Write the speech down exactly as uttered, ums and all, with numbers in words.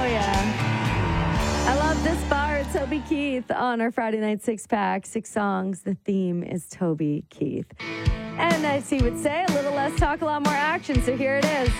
yeah. I love this bar. Toby Keith on our Friday night six pack. Six songs. The theme is Toby Keith. And as he would say, a little less talk, a lot more action. So here it is.